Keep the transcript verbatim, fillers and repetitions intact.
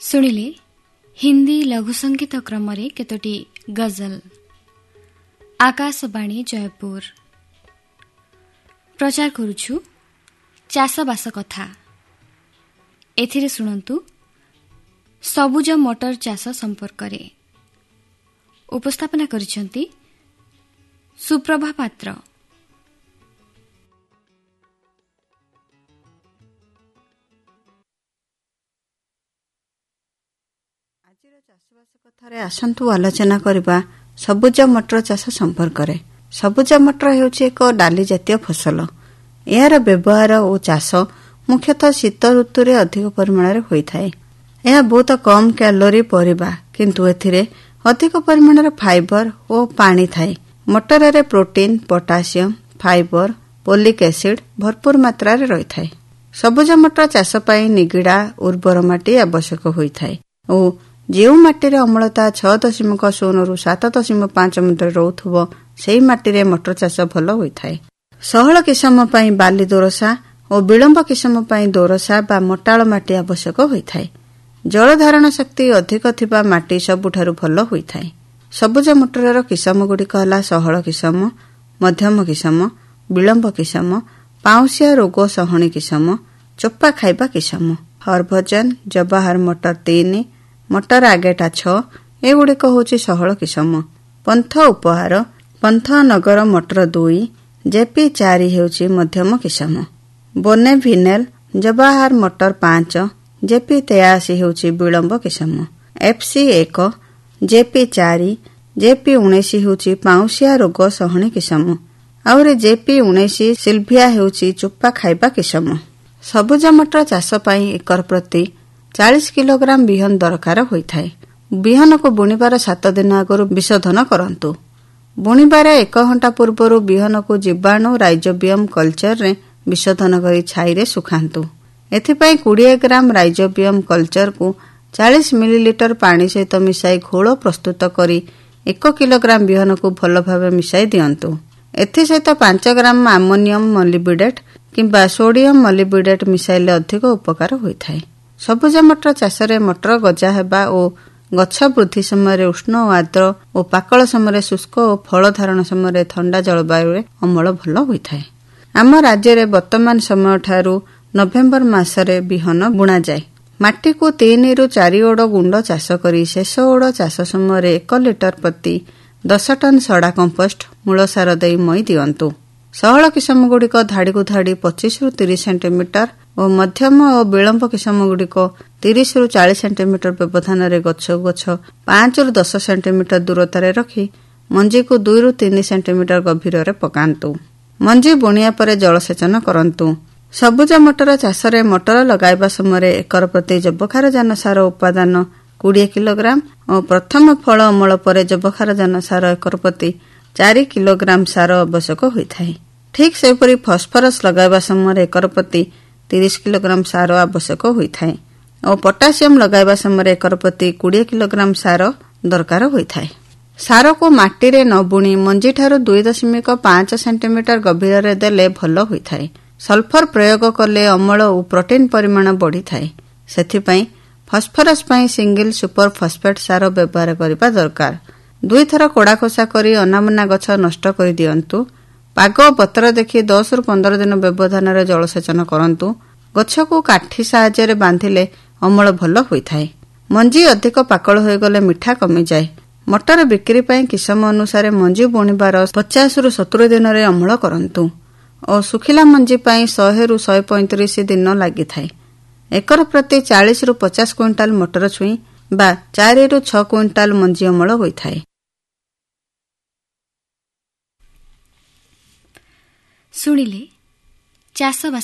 ଶୁଣିଲେ ହିନ୍ଦୀ ଲଘୁ ସଙ୍ଗୀତ କ୍ରମରେ କେତୋଟି ଗଜଲ। ଆକାଶବାଣୀ ଜୟପୁର। ପ୍ରଚାର କରୁଛୁ ଚାଷବାସ କଥା। ଏଥିରେ ଶୁଣନ୍ତୁ ସବୁଜ ମଟର ଚାଷ ସମ୍ପର୍କରେ। ଉପସ୍ଥାପନା କରିଛନ୍ତି ସୁପ୍ରଭା ପାତ୍ର। ଆଜିର ଚାଷବାସ କଥାରେ ଆସନ୍ତୁ ଆଲୋଚନା କରିବା ସବୁଜ ମଟର ଚାଷ ସମ୍ପର୍କରେ। ସବୁଜ ମଟର ହେଉଛି ଏକ ଡାଲି ଜାତୀୟ ଫସଲ। ଏହାର ବ୍ୟବହାର ଓ ଚାଷ ମୁଖ୍ୟତଃ ଶୀତ ଋତୁରେ ଅଧିକ ପରିମାଣରେ ହୋଇଥାଏ। ଏହା ବହୁତ କମ୍ କ୍ୟାଲୋରି ପରିବା, କିନ୍ତୁ ଏଥିରେ ଅଧିକ ପରିମାଣର ଫାଇବର ଓ ପାଣି ଥାଏ। ମଟରରେ ପ୍ରୋଟିନ୍, ପଟାସିୟମ, ଫାଇବର, ପୋଲିକ ଏସିଡ୍ ଭରପୁର ମାତ୍ରାରେ ରହିଥାଏ। ସବୁଜ ମଟର ଚାଷ ପାଇଁ ନିଗିଡ଼ା ଉର୍ବର ମାଟି ଆବଶ୍ୟକ ହୋଇଥାଏ ଓ ଯେଉଁ ମାଟିରେ ଅମ୍ଳତା ଛଅ ଦଶମିକ ଶୂନରୁ ସାତ ଦଶମିକ ପାଞ୍ଚ ମଧ୍ୟରେ ରହୁଥିବ, ସେହି ମାଟିରେ ମଟର ଚାଷ ଭଲ ହୋଇଥାଏ। ସହଳ କିସମ ପାଇଁ ବାଲି ଦୋରସା ଓ ବିଳମ୍ବ କିସମ ପାଇଁ ଦୋରସା ବା ମଟାଳ ମାଟି ଆବଶ୍ୟକ ହୋଇଥାଏ। ଜଳ ଧାରଣ ଶକ୍ତି ଅଧିକ ଥିବା ମାଟି ସବୁଠାରୁ ଭଲ ହୋଇଥାଏ। ସବୁଜ ମଟରର କିସମଗୁଡ଼ିକ ହେଲା ସହଳ କିସମ, ମଧ୍ୟମ କିସମ, ବିଳମ୍ବ କିସମ, ପାଉଁଶିଆ ରୋଗ ସହଣୀ କିସମ, ଚୋପା ଖାଇବା କିସମ। ହରଭଜନ, ଜବାହର ମଟର ତିନି, ମଟର ଆଗେଟା ଛଅ ଏଗୁଡ଼ିକ ହେଉଛି ସହଳ କିସମ। ପନ୍ଥ ଉପହାର, ପନ୍ଥ ନଗର ମଟର ଦୁଇ, ଜେପି ଚାରି ହେଉଛି ମଧ୍ୟମ କିସମ। ବୋନେ ଭିନେଲ, ଜବାହର ମଟର ପାଞ୍ଚ, ଜେପି ତେୟାଅଶୀ ହେଉଛି ବିଳମ୍ବ କିସମ। ଏଫ୍ସି ଏକ, ଜେପି ଚାରି, ଜେପି ଉଣେଇଶ ହେଉଛି ପାଉଁଶିଆ ରୋଗ ସହଣୀ କିସମ। ଆହୁରି ଜେପି ଉଣେଇଶ ସିଲଭିଆ ହେଉଛି ଚୋପା ଖାଇବା କିସମ। ସବୁଜ ମଟର ଚାଷ ପାଇଁ ଏକର ପ୍ରତି ଚାଳିଶ କିଲୋଗ୍ରାମ ବିହନ ଦରକାର ହୋଇଥାଏ। ବିହନକୁ ବୁଣିବାର ସାତ ଦିନ ଆଗରୁ ବିଶୋଧନ କରନ୍ତୁ। ବୁଣିବାର ଏକ ଘଣ୍ଟା ପୂର୍ବରୁ ବିହନକୁ ଜୀବାଣୁ ରାଇଜୋବିୟମ କଲଚରରେ ବିଶୋଧନ କରି ଛାଇରେ ଶୁଖାନ୍ତୁ। ଏଥିପାଇଁ କୋଡ଼ିଏ ଗ୍ରାମ ରାଇଜୋବିୟମ କଲଚରକୁ ଚାଳିଶ ମିଲିଲିଟର ପାଣି ସହିତ ମିଶାଇ ଘୋଳ ପ୍ରସ୍ତୁତ କରି ଏକ କିଲୋଗ୍ରାମ ବିହନକୁ ଭଲ ଭାବେ ମିଶାଇ ଦିଅନ୍ତୁ। ଏଥିସହିତ ପାଞ୍ଚ ଗ୍ରାମ ଆମୋନିୟମ ମଲିବିଡେଟ୍ କିମ୍ବା ସୋଡିୟମ ମଲିବିଡେଟ୍ ମିଶାଇଲେ ଅଧିକ ଉପକାର ହୋଇଥାଏ। ସବୁଜ ମଟର ଚାଷରେ ମଟର ଗଜା ହେବା ଓ ଗଛ ବୃଦ୍ଧି ସମୟରେ ଉଷ୍ଣ ଓ ଆର୍ଦ୍ର ଓ ପାକଳ ସମୟରେ ଶୁଷ୍କ ଓ ଫଳ ଧାରଣ ସମୟରେ ଥଣ୍ଡା ଜଳବାୟୁରେ ଅମଳ ଭଲ ହୋଇଥାଏ। ଆମ ରାଜ୍ୟରେ ବର୍ତ୍ତମାନ ସମୟଠାରୁ ନଭେମ୍ବର ମାସରେ ବିହନ ବୁଣାଯାଏ। ମାଟିକୁ ତିନିରୁ ଚାରି ଓଡ଼ ଗୁଣ୍ଡ ଚାଷ କରି ଶେଷ ଓଡ଼ ଚାଷ ସମୟରେ ଏକ ଲିଟର ପ୍ରତି ଦଶ ଟନ ସଡ଼ା କମ୍ପୋଷ୍ଟ ମୂଳ ସାର ଦେଇ ମଇ ଦିଅନ୍ତୁ। ସହଳ କିସମଗୁଡ଼ିକ ଧାଡ଼ିକୁ ଧାଡ଼ି ପଚିଶରୁ ତିରିଶ ସେଣ୍ଟିମିଟର ଓ ମଧ୍ୟମ ଓ ବିଳମ୍ବ କିସମଗୁଡ଼ିକ ତିରିଶରୁ ଚାଳିଶ ସେଣ୍ଟିମିଟର ବ୍ୟବଧାନରେ ଗଛକୁ ଗଛ ପାଞ୍ଚରୁ ଦଶ ସେଣ୍ଟିମିଟର ଦୂରତାରେ ରଖି ମଞ୍ଜିକୁ ଦୁଇରୁ ତିନି ସେଣ୍ଟିମିଟର ଗଭୀରରେ ପକାନ୍ତୁ। ମଞ୍ଜି ବୁଣିବା ପରେ ଜଳସେଚନ କରନ୍ତୁ। ସବୁଜ ମଟର ଚାଷରେ ମଟର ଲଗାଇବା ସମୟରେ ଏକର ପ୍ରତି ଯବକ୍ଷାରଜାନ ସାର ଉପାଦାନ କୋଡ଼ିଏ କିଲୋଗ୍ରାମ ଓ ପ୍ରଥମ ଫଳ ଅମଳ ପରେ ଯବକ୍ଷାରଜାନ ସାର ଏକର ପ୍ରତି ଚାରି କିଲୋଗ୍ରାମ ସାର ଆବଶ୍ୟକ ହୋଇଥାଏ। ଠିକ୍ ସେହିପରି ଫସ୍ଫରସ୍ ଲଗାଇବା ସମୟରେ ଏକର ପ୍ରତି ତିରିଶ କିଲୋଗ୍ରାମ ସାର ଆବଶ୍ୟକ ହୋଇଥାଏ ଓ ପଟାସିୟମ ଲଗାଇବା ସମୟରେ ଏକର ପ୍ରତି କୋଡ଼ିଏ କିଲୋଗ୍ରାମ ସାର ଦରକାର ହୋଇଥାଏ। ସାରକୁ ମାଟିରେ ନ ବୁଣି ମଞ୍ଜିଠାରୁ ଦୁଇ ଦଶମିକ ପାଞ୍ଚ ସେଣ୍ଟିମିଟର ଗଭୀରରେ ଦେଲେ ଭଲ ହୋଇଥାଏ। ସଲଫର ପ୍ରୟୋଗ କଲେ ଅମଳ ଓ ପ୍ରୋଟିନ୍ ପରିମାଣ ବଢ଼ିଥାଏ। ସେଥିପାଇଁ ଫସ୍ଫରସ୍ ପାଇଁ ସିଙ୍ଗଲ ସୁପର ଫସ୍ଫେଟ୍ ସାର ବ୍ୟବହାର କରିବା ଦରକାର। ଦୁଇଥର କୋଡ଼ା ଖୋସା କରି ଅନାବନା ଗଛ ନଷ୍ଟ କରିଦିଅନ୍ତୁ। ପାଗ ପତ୍ର ଦେଖି ଦଶରୁ ପନ୍ଦର ଦିନ ବ୍ୟବଧାନରେ ଜଳସେଚନ କରନ୍ତୁ। ଗଛକୁ କାଠି ସାହାଯ୍ୟରେ ବାନ୍ଧିଲେ ଅମଳ ଭଲ ହୋଇଥାଏ। ମଞ୍ଜି ଅଧିକ ପାକଳ ହୋଇଗଲେ ମିଠା କମିଯାଏ। ମଟର ବିକ୍ରି ପାଇଁ କିସମ ଅନୁସାରେ ମଞ୍ଜି ବୁଣିବାର ପଚାଶରୁ ସତୁରି ଦିନରେ ଅମଳ କରନ୍ତୁ ଓ ଶୁଖିଲା ମଞ୍ଜି ପାଇଁ ଶହେରୁ ଶହେ ପଇଁତିରିଶ ଦିନ ଲାଗିଥାଏ। ଏକର ପ୍ରତି ଚାଳିଶରୁ ପଚାଶ କୁଇଣ୍ଟାଲ ମଟର ଛୁଇଁ ବା ଚାରିରୁ ଛଅ କୁଇଣ୍ଟାଲ ମଞ୍ଜି ଅମଳ ହୋଇଥାଏ। ଶୁଣିଲେ ଚାଷବାସ